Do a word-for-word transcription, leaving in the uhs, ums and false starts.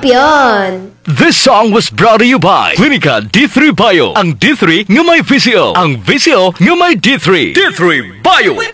Champion! This song was brought to you by Clinica D three Bio. Ang D three nga may V C O. Ang V C O nga may D three. D three Bio!